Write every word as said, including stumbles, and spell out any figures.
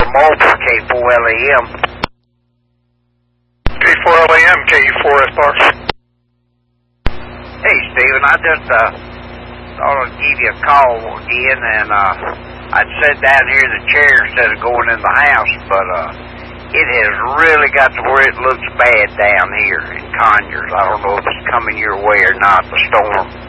Mobile, K four L A M. K four L A M, K E four S Box. Hey, Steven, I just uh, thought I'd give you a call again, and uh, I'd sit down here in the chair instead of going in the house, but uh, it has really got to where it looks bad down here in Conyers. I don't know if it's coming your way or not, the storm.